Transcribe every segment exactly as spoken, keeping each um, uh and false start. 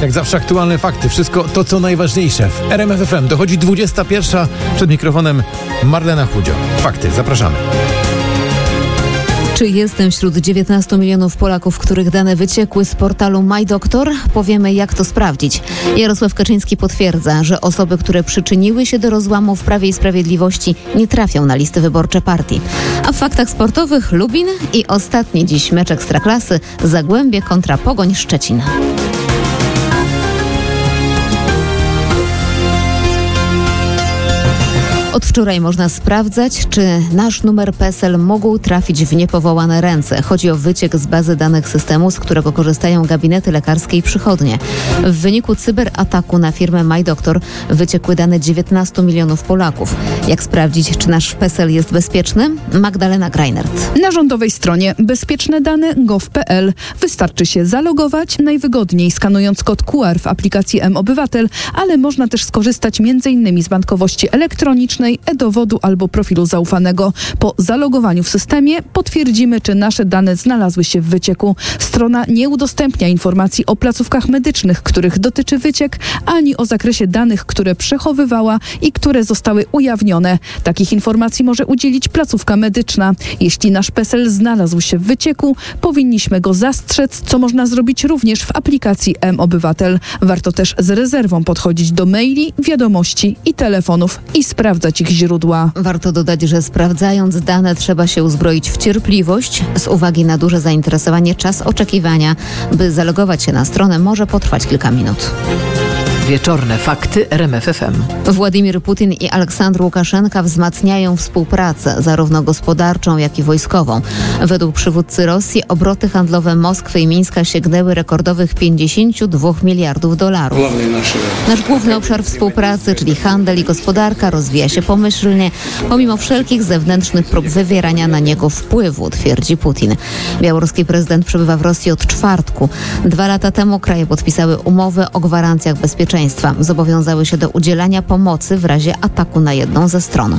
Jak zawsze aktualne fakty, wszystko to, co najważniejsze w R M F F M. Dochodzi dwudziesta pierwsza, przed mikrofonem Marlena Chudzio. Fakty, zapraszamy. Czy jestem wśród dziewiętnastu milionów Polaków, których dane wyciekły z portalu MyDoktor? Powiemy, jak to sprawdzić. Jarosław Kaczyński potwierdza, że osoby, które przyczyniły się do rozłamu w Prawie i Sprawiedliwości, nie trafią na listy wyborcze partii. A w faktach sportowych Lubin i ostatni dziś mecz Ekstraklasy Zagłębie kontra Pogoń Szczecin. Od wczoraj można sprawdzać, czy nasz numer P E S E L mógł trafić w niepowołane ręce. Chodzi o wyciek z bazy danych systemu, z którego korzystają gabinety lekarskie i przychodnie. W wyniku cyberataku na firmę MyDoktor wyciekły dane dziewiętnastu milionów Polaków. Jak sprawdzić, czy nasz P E S E L jest bezpieczny? Magdalena Greinert. Na rządowej stronie bezpieczne dane kropka gov kropka p l wystarczy się zalogować, najwygodniej skanując kod Q R w aplikacji mObywatel, ale można też skorzystać między innymi z bankowości elektronicznej, e-dowodu albo profilu zaufanego. Po zalogowaniu w systemie potwierdzimy, czy nasze dane znalazły się w wycieku. Strona nie udostępnia informacji o placówkach medycznych, których dotyczy wyciek, ani o zakresie danych, które przechowywała i które zostały ujawnione. Takich informacji może udzielić placówka medyczna. Jeśli nasz P E S E L znalazł się w wycieku, powinniśmy go zastrzec, co można zrobić również w aplikacji mObywatel. Warto też z rezerwą podchodzić do maili, wiadomości i telefonów i sprawdzać ich źródła. Warto dodać, że sprawdzając dane trzeba się uzbroić w cierpliwość. Z uwagi na duże zainteresowanie czas oczekiwania, by zalogować się na stronę, może potrwać kilka minut. Wieczorne fakty R M F F M. Władimir Putin i Aleksandr Łukaszenka wzmacniają współpracę, zarówno gospodarczą, jak i wojskową. Według przywódcy Rosji obroty handlowe Moskwy i Mińska sięgnęły rekordowych pięćdziesiąt dwa miliardów dolarów. Nasz główny obszar współpracy, czyli handel i gospodarka, rozwija się pomyślnie, pomimo wszelkich zewnętrznych prób wywierania na niego wpływu, twierdzi Putin. Białoruski prezydent przebywa w Rosji od czwartku. Dwa lata temu kraje podpisały umowę o gwarancjach bezpieczeństwa. Zobowiązały się do udzielania pomocy w razie ataku na jedną ze stron.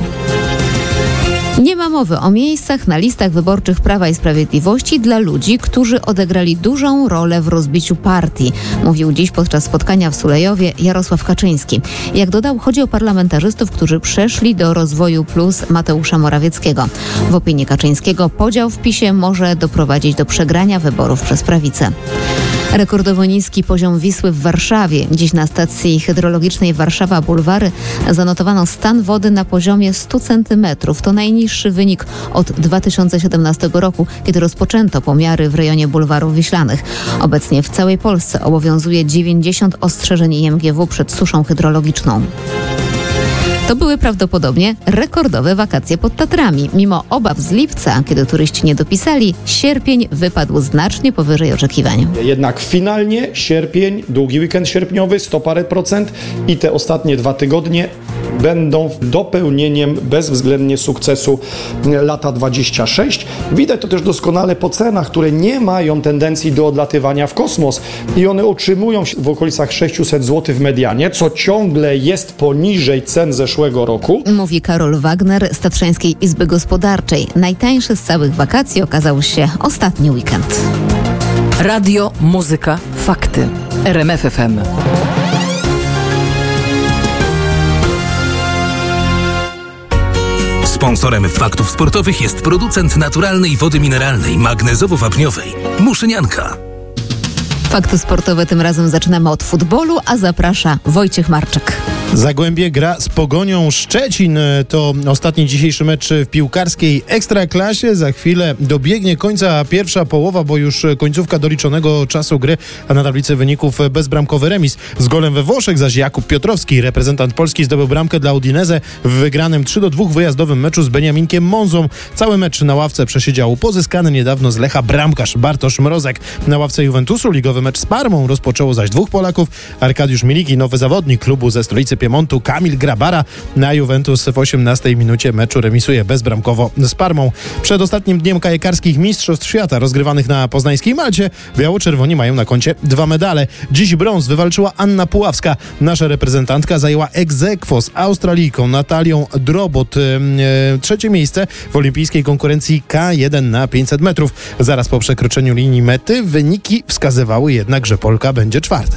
Nie ma mowy o miejscach na listach wyborczych Prawa i Sprawiedliwości dla ludzi, którzy odegrali dużą rolę w rozbiciu partii, mówił dziś podczas spotkania w Sulejowie Jarosław Kaczyński. Jak dodał, chodzi o parlamentarzystów, którzy przeszli do Rozwoju Plus Mateusza Morawieckiego. W opinii Kaczyńskiego podział w PiSie może doprowadzić do przegrania wyborów przez prawicę. Rekordowo niski poziom Wisły w Warszawie. Dziś na stacji hydrologicznej Warszawa Bulwary zanotowano stan wody na poziomie stu centymetrów. To najniższy wynik od dwa tysiące siedemnastego roku, kiedy rozpoczęto pomiary w rejonie bulwarów wiślanych. Obecnie w całej Polsce obowiązuje dziewięćdziesiąt ostrzeżeń I M G W przed suszą hydrologiczną. To były prawdopodobnie rekordowe wakacje pod Tatrami. Mimo obaw z lipca, kiedy turyści nie dopisali, sierpień wypadł znacznie powyżej oczekiwań. Jednak finalnie sierpień, długi weekend sierpniowy, sto parę procent i te ostatnie dwa tygodnie będą dopełnieniem bezwzględnie sukcesu lata dwadzieścia sześć. Widać to też doskonale po cenach, które nie mają tendencji do odlatywania w kosmos i one utrzymują się w okolicach sześćset złotych w medianie, co ciągle jest poniżej cen zeszłego roku. Mówi Karol Wagner z Tatrzańskiej Izby Gospodarczej. Najtańszy z całych wakacji okazał się ostatni weekend. Radio, muzyka, fakty. R M F F M. Sponsorem faktów sportowych jest producent naturalnej wody mineralnej, magnezowo-wapniowej Muszynianka. Fakty sportowe tym razem zaczynamy od futbolu, a zaprasza Wojciech Marczyk. Zagłębie gra z Pogonią Szczecin. To ostatni dzisiejszy mecz w piłkarskiej Ekstraklasie. Za chwilę dobiegnie końca pierwsza połowa, bo już końcówka doliczonego czasu gry, a na tablicy wyników bezbramkowy remis. Z golem we Włoszech zaś Jakub Piotrowski, reprezentant Polski, zdobył bramkę dla Udinese w wygranym trzy do dwóch wyjazdowym meczu z Beniaminkiem Monzą. Cały mecz na ławce przesiedział pozyskany niedawno z Lecha bramkarz Bartosz Mrozek. Na ławce Juventusu ligowy mecz z Parmą rozpoczęło zaś dwóch Polaków. Arkadiusz Miliki, nowy zawodnik klubu ze stolicy Piemontu, Kamil Grabara. Na Juventus w osiemnastej minucie meczu remisuje bezbramkowo z Parmą. Przed ostatnim dniem kajakarskich Mistrzostw Świata rozgrywanych na poznańskiej Malcie biało-czerwoni mają na koncie dwa medale. Dziś brąz wywalczyła Anna Puławska. Nasza reprezentantka zajęła ex aequo z Australijką Natalią Drobot. E, trzecie miejsce w olimpijskiej konkurencji K jeden na pięćset metrów. Zaraz po przekroczeniu linii mety wyniki wskazywały jednak, że Polka będzie czwarta.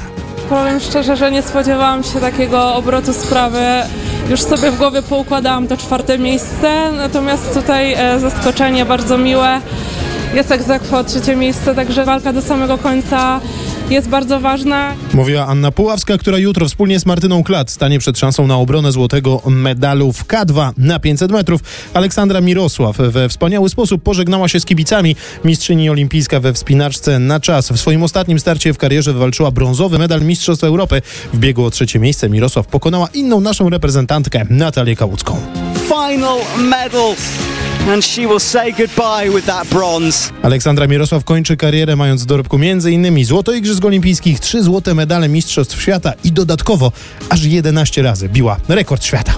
powiem szczerze, że nie spodziewałam się takiego obrotu sprawy. Już sobie w głowie poukładałam to czwarte miejsce, natomiast tutaj e, zaskoczenie bardzo miłe. Jest egzekwo o trzecie miejsce, także walka do samego końca jest bardzo ważna. Mówiła Anna Puławska, która jutro wspólnie z Martyną Klat stanie przed szansą na obronę złotego medalu w K dwa na pięćset metrów. Aleksandra Mirosław we wspaniały sposób pożegnała się z kibicami. Mistrzyni olimpijska we wspinaczce na czas. W swoim ostatnim starcie w karierze wywalczyła brązowy medal Mistrzostw Europy. W biegu o trzecie miejsce Mirosław pokonała inną naszą reprezentantkę, Natalię Kałucką. Final medal. And she will say goodbye with that bronze. Aleksandra Mirosław kończy karierę mając w dorobku między innymi złoto Igrzysk Olimpijskich, trzy złote medale Mistrzostw Świata i dodatkowo aż jedenaście razy biła rekord świata.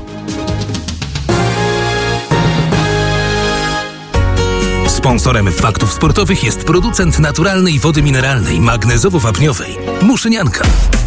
Sponsorem Faktów Sportowych jest producent naturalnej wody mineralnej magnezowo-wapniowej Muszynianka.